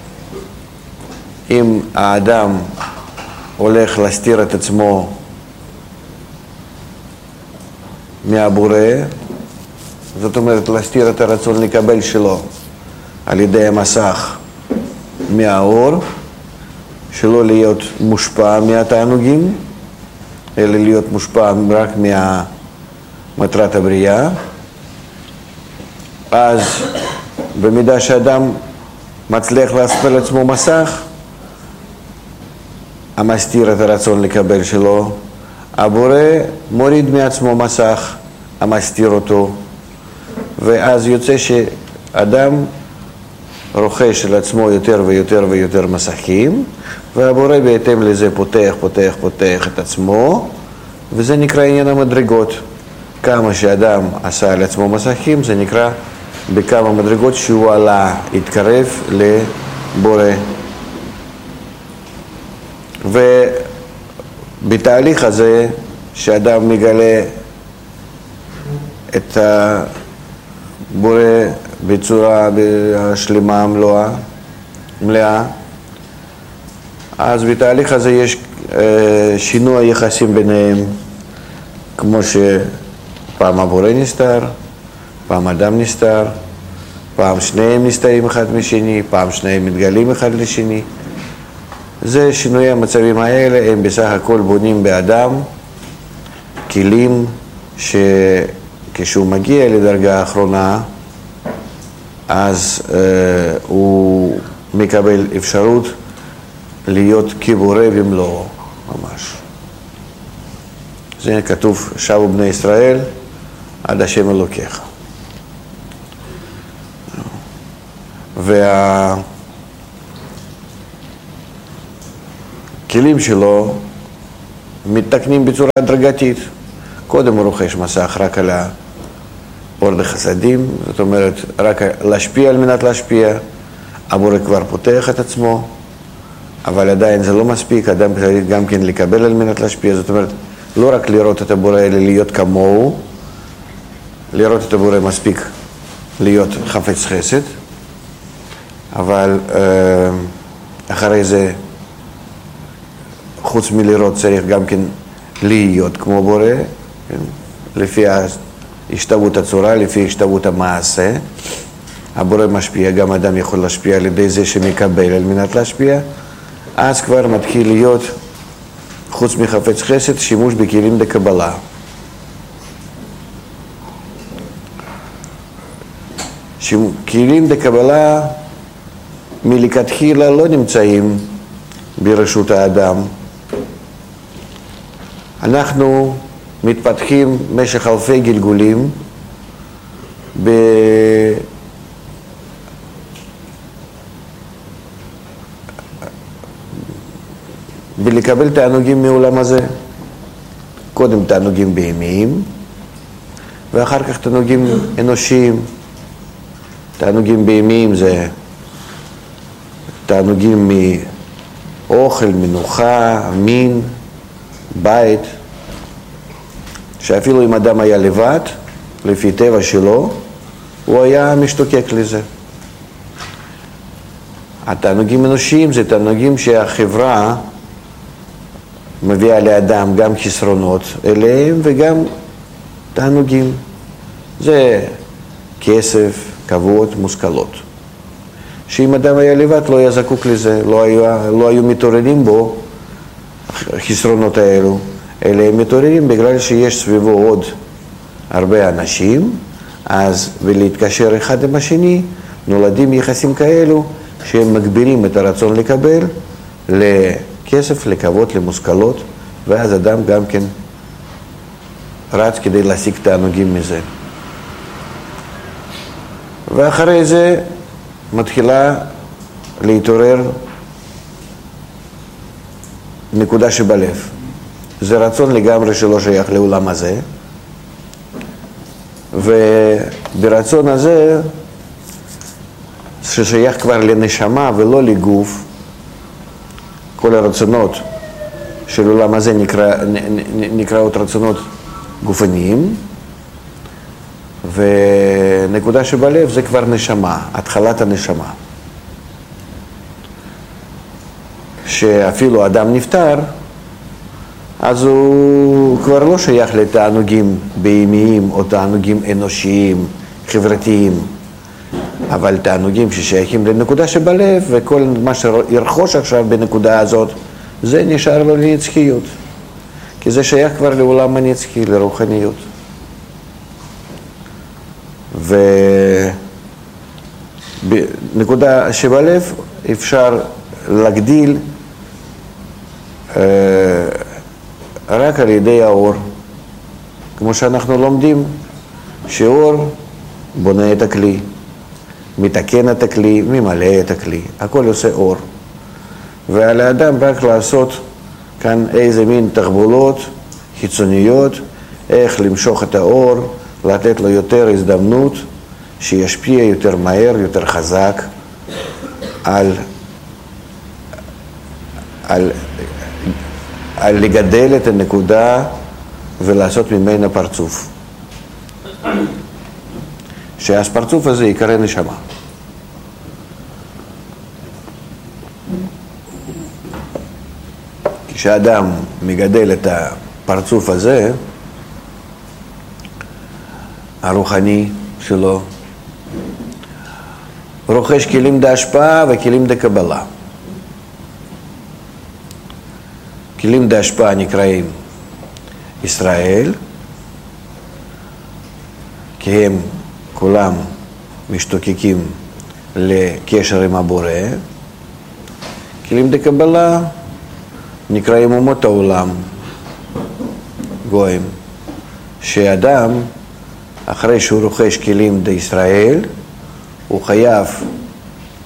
S2: אם האדם הולך להסתיר את עצמו מהבורא, זאת אומרת להסתיר את הרצון לקבל שלו על ידי המסך מהאור, שלא להיות מושפע מהתענוגים, אלא להיות מושפע רק ממטרת הבריאה. אז במידה שאדם מצליח להסתיר לעצמו מסך המסתיר את הרצון לקבל שלו, הבורא מוריד מעצמו מסך המסתיר אותו, ואז יוצא שאדם רוכש על עצמו יותר ויותר ויותר מסכים, והבורא בהתאם לזה פותח את עצמו, וזה נקרא עניין המדרגות. כמה שאדם עשה על עצמו מסכים, זה נקרא בכמה מדרגות שהוא עלה, התקרב לבורא. ובתהליך הזה שאדם מגלה את הבורא בצורה שלמה מלאה, אז בתהליך הזה יש שינוי היחסים ביניהם, כמו שפעם הבורא נסתר, פעם אדם נסתר, פעם שניהם נסתרים אחד משני, פעם שניהם מתגלים אחד לשני. זה שינוי המצבים האלה, הם בסך הכל בונים באדם כלים שכשהוא מגיע לדרגה האחרונה, אז הוא מקבל אפשרות להיות כבורא במלואו, ממש. זה כתוב, שבו בני ישראל עד השם אלוקיך. והכלים שלו מתקנים בצורה הדרגתית. קודם הוא רוכש מסך רק על האור דחסדים, זאת אומרת רק להשפיע על מנת להשפיע. הבורא כבר פותח את עצמו, אבל עדיין זה לא מספיק, אדם צריך גם כן לקבל על מנת להשפיע. זאת אומרת, לא רק לראות את הבורא אלא להיות כמוהו. לראות את הבורא מספיק להיות חפץ חסד, אבל אחרי זה, חוץ מלראות, צריך גם כן להיות כמו בורא, כן? לפי השתוות הצורה, לפי השתוות המעשה. הבורא משפיע, גם אדם יכול להשפיע על ידי זה שמקבל על מנת להשפיע. אז כבר מתחיל להיות, חוץ מחפץ חסד, שימוש בכלים דקבלה. כלים דקבלה מלכתחילה לא נמצאים ברשות האדם. אנחנו מתפתחים במשך אלפי גלגולים בלקבל תענוגים מעולם הזה. קודם תענוגים בהמיים, ואחר כך תענוגים אנושיים. תענוגים בהמיים זה תענוגים מאוכל, מנוחה, מין, בית, שאפילו אם אדם היה לבד, לפי טבע שלו, הוא היה משתוקק לזה. התענוגים אנושיים זה תענוגים שהחברה מביאה לאדם גם חסרונות אליהם וגם תענוגים. זה כסף, כבוד, מושכלות. שאם אדם היה לבד לא היה זקוק לזה, לא היו מתעוררים בו חסרונות האלו, אלא הם מתעוררים בגלל שיש סביבו עוד הרבה אנשים, אז ולהתקשר אחד עם השני, נולדים יחסים כאלו שהם מגבירים את הרצון לקבל לכסף, לכבוד, למושכלות, ואז אדם גם כן רץ כדי להשיג תענוגים מזה. ואחרי זה מתחילה להתעורר נקודה שבלב. זה רצון לגמרי שלא שייך לעולם הזה, וברצון הזה ששייך כבר לנשמה ולא לגוף, כל הרצונות של עולם הזה נקראות רצונות גופניים, ונקודה שבלב זה כבר נשמה, התחלת הנשמה. שאפילו אדם נפטר, אז הוא כבר לא שייך לתענוגים בהמיים או תענוגים אנושיים, חברתיים, אבל תענוגים ששייכים לנקודה שבלב, וכל מה שירכוש עכשיו בנקודה הזאת, זה נשאר לו לנצחיות. כי זה שייך כבר לעולם הנצחי, לרוחניות. ובנקודה שבלב אפשר להגדיל רק על ידי האור. כמו שאנחנו לומדים, שאור בונה את הכלי, מתקן את הכלי, ממלא את הכלי, הכל עושה אור. ועל האדם רק לעשות כאן איזה מין תחבולות חיצוניות, איך למשוך את האור, לתת לו יותר הזדמנות, שישפיע יותר מהר, יותר חזק על לגדל את הנקודה ולעשות ממנה פרצוף. שאז פרצוף הזה יקרא נשמה. כשאדם מגדל את הפרצוף הזה, הרוחני שלו, רוכש כלים דהשפעה וכלים דקבלה. כלים דהשפעה נקראים ישראל, כי הם כולם משתוקקים לקשר עם הבורא. כלים דקבלה נקראים אומות העולם, גויים, שאדם אחרי שהוא רוכש כלים דישראל, הוא חייב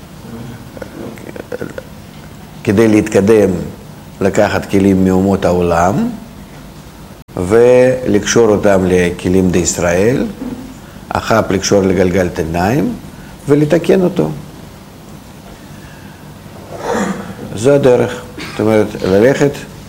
S2: כדי להתקדם, לקחת כלים מאומות העולם ולקשור אותם לכלים דישראל, אחר לקשור לגלגל תניים ולתקן אותו. זו הדרך. זאת אומרת, ללכת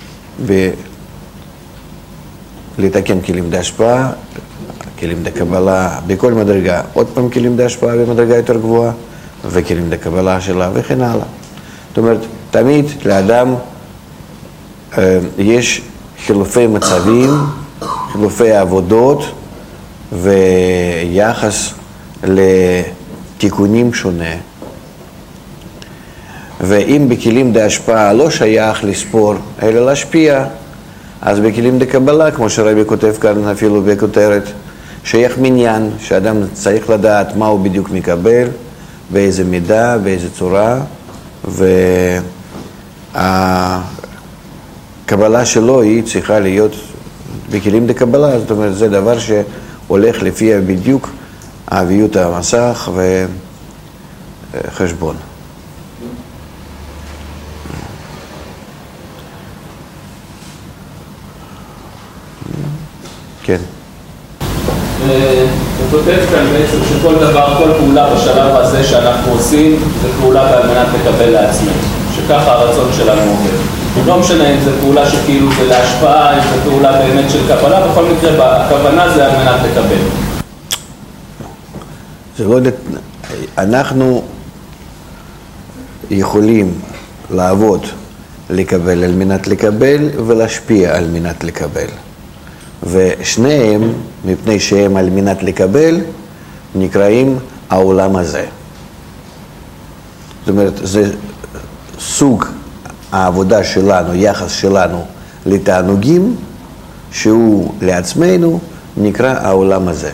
S2: ולתקן כלים דהשפעה, כלים דקבלה, בכל מדרגה, עוד פעם כלים דהשפעה במדרגה יותר גבוהה, וכלים דקבלה שלה וכן הלאה. זאת אומרת, תמיד לאדם יש חילופי מצבים, חילופי עבודות ויחס לתיקונים שונה. ואם בכלים דהשפעה לא שייך לספור, אלא להשפיע, אז בכלים דקבלה, כמו שרבי כותב כאן אפילו בכותרת, שייך מניין, שאדם צריך לדעת מה הוא בדיוק מקבל, באיזה מידה, באיזה צורה, והקבלה שלו היא צריכה להיות בכלים דקבלה, זאת אומרת, זה דבר שהולך לפי בדיוק אביות המסך וחשבון. כן.
S3: הוא כותב כאן בעצם שכל דבר, כל פעולה בשלב הזה שאנחנו עושים, זה פעולה על מנת לקבל לעצמנו, שככה הרצון שלנו עובד. לא משנה אם זה פעולה שכאילו זה להשפעה, אם זה פעולה באמת של קבלה, בכל מקרה הכוונה זה על מנת לקבל.
S2: זה לא, אנחנו יכולים לעבוד, לקבל על מנת לקבל ולהשפיע על מנת לקבל. ושניהם, מפני שהם על מנת לקבל, נקראים העולם הזה. זאת אומרת, זה סוג העבודה שלנו, יחס שלנו לתענוגים, שהוא לעצמנו, נקרא העולם הזה.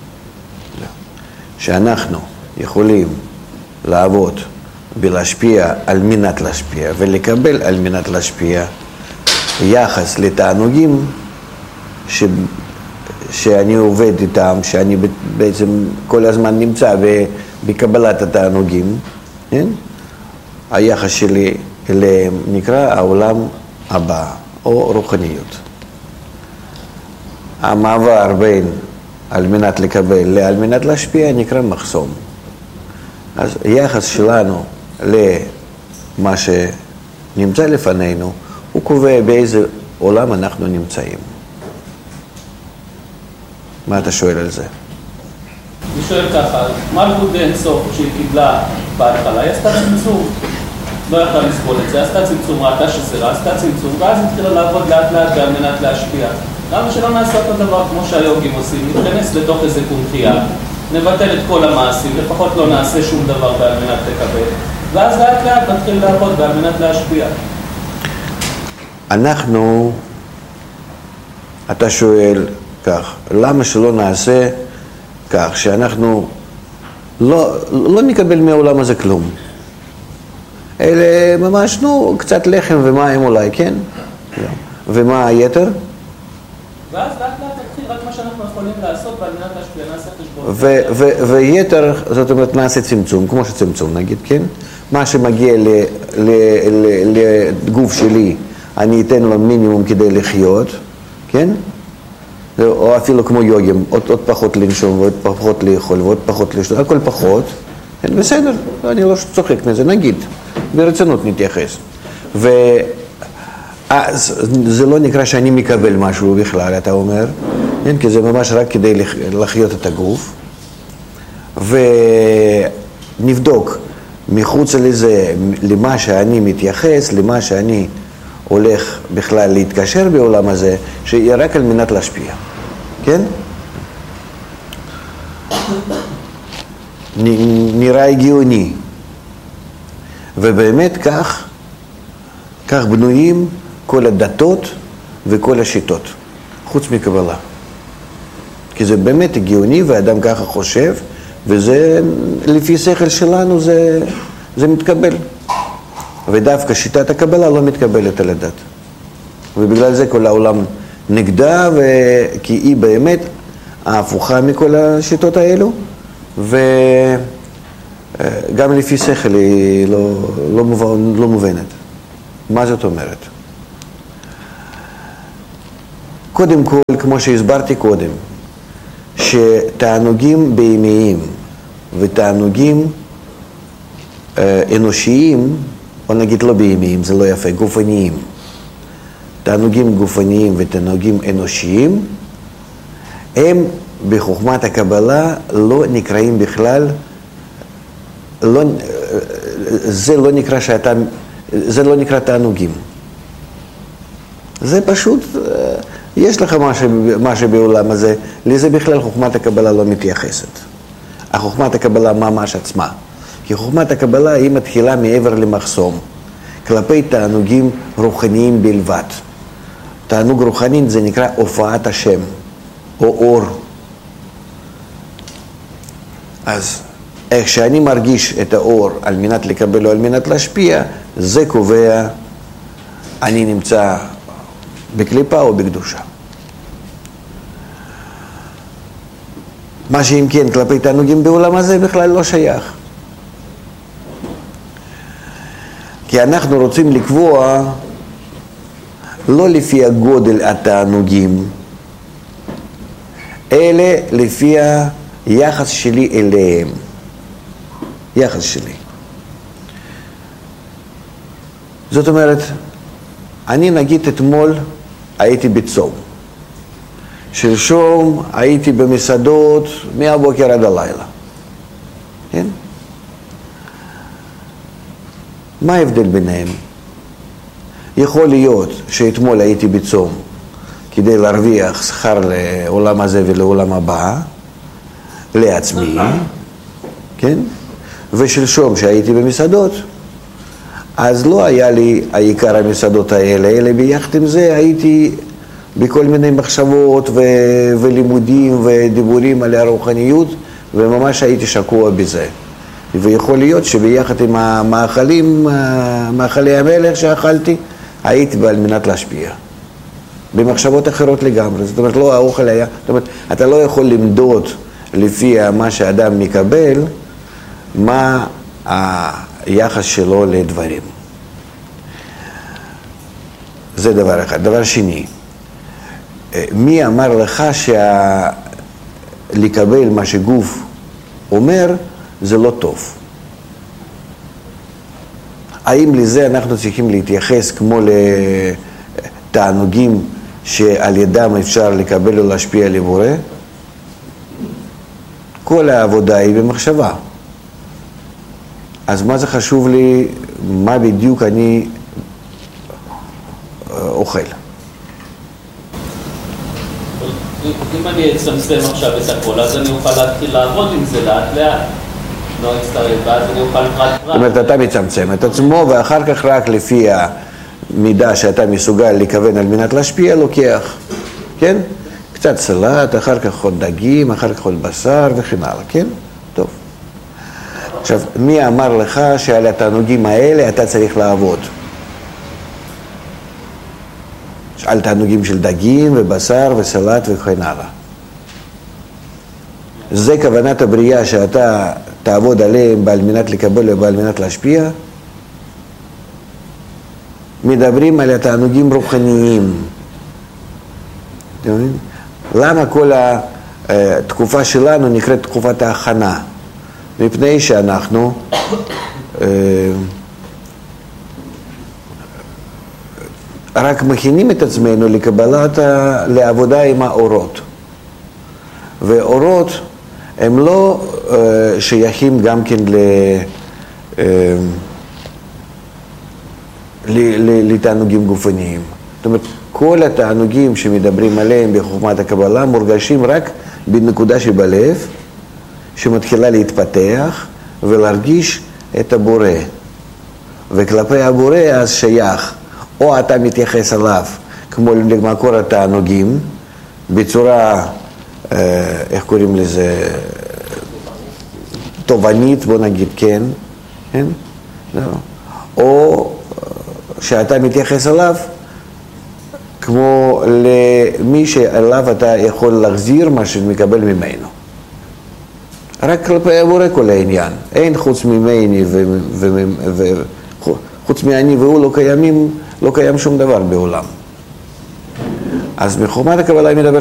S2: שאנחנו יכולים לעבוד ולהשפיע על מנת להשפיע, ולקבל על מנת להשפיע, יחס לתענוגים, שאני עובד איתם, שאני בעצם כל הזמן נמצא בקבלת התענוגים, כן? היחס שלי אליהם נקרא העולם הבא, או רוחניות. המעבר בין על מנת לקבל לעל מנת להשפיע נקרא מחסום. אז היחס שלנו למה שנמצא לפנינו, הוא קובע באיזה עולם אנחנו נמצאים. מה אתה שואל על זה?
S3: אני שואל ככה, מלכות דאינסוף שהיא קיבלה בהתחלה, היא עשתה צמצום. לא יכלה לסבול את זה, עשתה צמצום, ראתה שסירה, עשתה צמצום, ואז התחילה לעבוד לאט לאט על מנת להשפיע. למה שלא נעשה אותו דבר כמו שהיוגים עושים? נתכנס לתוך איזה קונחייה, נבטל את כל המעשים, לפחות לא נעשה שום דבר על מנת לקבל, ואז לאט לאט נתחיל לעבוד על מנת להשפיע.
S2: אנחנו, אתה שואל כך, למה שלא נעשה כך, שאנחנו לא נקבל מהעולם הזה כלום? אלה ממש, קצת לחם ומים אולי, כן? ומה היתר?
S3: ואז לאט לאט נתחיל רק מה שאנחנו יכולים לעשות ועל מנת להשפיע, נעשה חשבון.
S2: ויתר, זאת אומרת, נעשה צמצום, כמו שצמצום נגיד, כן? מה שמגיע לגוף שלי, אני אתן לו מינימום כדי לחיות, כן? או אפילו כמו יוגים, עוד פחות לנשום ועוד פחות לאכול ועוד פחות לשתות, הכל פחות, כן, בסדר, אני לא צוחק מזה, נגיד, ברצינות נתייחס. זה לא נקרא שאני מקבל משהו בכלל, אתה אומר, כן, כי זה ממש רק כדי לחיות את הגוף, ונבדוק מחוץ לזה, למה שאני מתייחס, למה שאני הולך בכלל להתקשר בעולם הזה, שיהיה רק על מנת להשפיע, כן? נראה הגיוני, ובאמת כך בנויים כל הדתות וכל השיטות, חוץ מקבלה. כי זה באמת הגיוני, והאדם ככה חושב, וזה לפי שכל שלנו זה מתקבל. ודווקא שיטת הקבלה לא מתקבלת על הדת. ובגלל זה כל העולם נגדה, כי היא באמת ההפוכה מכל השיטות האלו, וגם לפי שכל היא לא מובנת. מה זאת אומרת? קודם כל, כמו שהסברתי קודם, שתענוגים בהמיים ותענוגים אנושיים, או נגיד לא בהמיים, זה לא יפה, גופניים. תענוגים גופניים ותענוגים אנושיים, הם בחוכמת הקבלה לא נקראים בכלל, זה לא נקרא תענוגים. זה פשוט, יש לך משהו בעולם הזה, לזה בכלל חוכמת הקבלה לא מתייחסת. החוכמת הקבלה ממש עצמה. כי חוכמת הקבלה היא מתחילה מעבר למחסום, כלפי תענוגים רוחניים בלבד. תענוג רוחני זה נקרא הופעת השם, או אור. אז איך שאני מרגיש את האור על מנת לקבל או על מנת להשפיע, זה קובע אני נמצא בקליפה או בקדושה. מה שאם כן כלפי תענוגים בעולם הזה בכלל לא שייך. כי אנחנו רוצים לקבוע לא לפי הגודל התענוגים, אלא לפי היחס שלי אליהם. יחס שלי. זאת אומרת, אני נגיד אתמול הייתי בצום. שלשום הייתי במסעדות מהבוקר עד הלילה. כן? מה ההבדל ביניהם? יכול להיות שאתמול הייתי בצום כדי להרוויח שכר לעולם הזה ולעולם הבא, לעצמי, כן? ושלשום שהייתי במסעדות, אז לא היה לי העיקר המסעדות האלה, אלא ביחד עם זה הייתי בכל מיני מחשבות ולימודים ודיבורים על הרוחניות, וממש הייתי שקוע בזה. ויכול להיות שביחד עם מאכלי המלך שאכלתי, הייתי על מנת להשפיע. במחשבות אחרות לגמרי. זאת אומרת, לא האוכל היה, זאת אומרת, אתה לא יכול למדוד לפי מה שאדם מקבל, מה היחס שלו לדברים. זה דבר אחד. דבר שני, מי אמר לך לקבל מה שגוף אומר, זה לא טוב? האם לזה אנחנו צריכים להתייחס כמו לתענוגים שעל ידם אפשר לקבל או להשפיע על הבורא? כל העבודה היא במחשבה. אז מה זה חשוב לי, מה בדיוק אני אוכל?
S3: אם אני אצמצם עכשיו את הכל, אז אני אוכל להתחיל לעבוד עם זה לאט לאט. לא אצטרף, ואז אני אוכל פרט.
S2: זאת אומרת, אתה מצמצם את עצמו, ואחר כך רק לפי המידה שאתה מסוגל לכוון על מנת להשפיע, לוקח, כן? קצת סלט, אחר כך עוד דגים, אחר כך עוד בשר וכן הלאה, כן? טוב. עכשיו, מי אמר לך שעל התענוגים האלה אתה צריך לעבוד? על תענוגים של דגים ובשר וסלט וכן הלאה. זה כוונת הבריאה שאתה תעבוד עליהם בעל מנת לקבל ובעל מנת להשפיע? מדברים על התענוגים רוחניים. למה כל התקופה שלנו נקראת תקופת ההכנה? מפני שאנחנו רק מכינים את עצמנו לעבודה עם האורות. ואורות הם לא שייכים גם כן לתענוגים גופניים. זאת אומרת, כל התענוגים שמדברים עליהם בחוכמת הקבלה מורגשים רק בנקודה שבלב, שמתחילה להתפתח ולהרגיש את הבורא. וכלפי הבורא אז שייך, או אתה מתייחס אליו כמו למקור התענוגים, בצורה, איך קוראים לזה, תובנית, בוא נגיד כן, כן? או שאתה מתייחס אליו כמו למי שאליו אתה יכול להחזיר מה שמקבל ממנו. רק כלפי הבורא כל העניין. אין חוץ ממני חוץ מאני והוא לא קיים שום דבר בעולם. אז מחוכמת הקבלה היא מדברת